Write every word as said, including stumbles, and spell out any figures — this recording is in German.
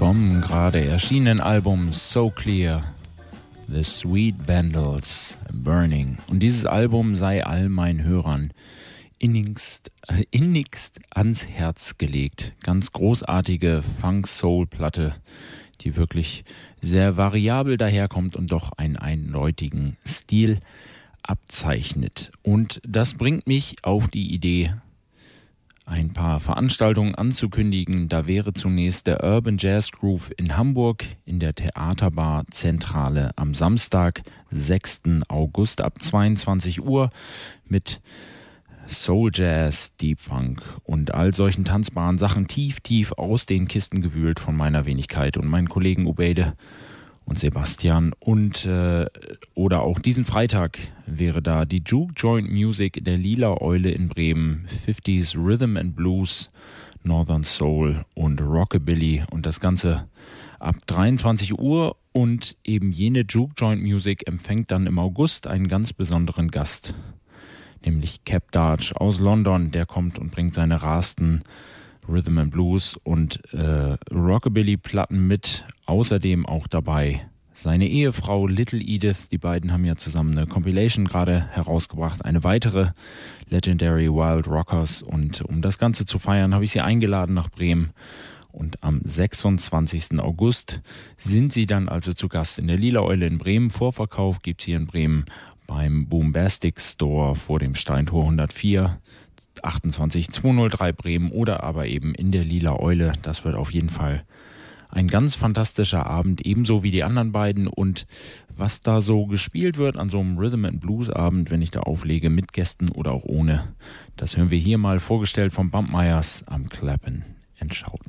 vom gerade erschienenen Album So Clear, The Sweet Vandals Burning. Und dieses Album sei all meinen Hörern innigst, äh, innigst ans Herz gelegt. Ganz großartige Funk-Soul-Platte, die wirklich sehr variabel daherkommt und doch einen eindeutigen Stil abzeichnet. Und das bringt mich auf die Idee, ein paar Veranstaltungen anzukündigen. Da wäre zunächst der Urban Jazz Groove in Hamburg in der Theaterbar Zentrale am Samstag, sechsten August ab zweiundzwanzig Uhr mit Soul Jazz, Deep Funk und all solchen tanzbaren Sachen tief, tief aus den Kisten gewühlt von meiner Wenigkeit und meinen Kollegen Ubeide und Sebastian. Und äh, oder auch diesen Freitag wäre da die Juke Joint Music der Lila Eule in Bremen, fünfziger Rhythm and Blues, Northern Soul und Rockabilly und das Ganze ab dreiundzwanzig Uhr. Und eben jene Juke Joint Music empfängt dann im August einen ganz besonderen Gast, nämlich Cap Darch aus London. Der kommt und bringt seine rasten Rhythm and Blues und äh, Rockabilly-Platten mit. Außerdem auch dabei seine Ehefrau Little Edith. Die beiden haben ja zusammen eine Compilation gerade herausgebracht, eine weitere Legendary Wild Rockers. Und um das Ganze zu feiern, habe ich sie eingeladen nach Bremen. Und am sechsundzwanzigsten August sind sie dann also zu Gast in der Lila Eule in Bremen. Vorverkauf gibt es hier in Bremen beim Boombastic Store vor dem Steintor hundertvier, achtundzwanzig zweihundertdrei Bremen oder aber eben in der Lila Eule. Das wird auf jeden Fall ein ganz fantastischer Abend, ebenso wie die anderen beiden. Und was da so gespielt wird an so einem Rhythm and Blues Abend, wenn ich da auflege, mit Gästen oder auch ohne, das hören wir hier mal vorgestellt von Bumpmeyers am Clappin' and Shout.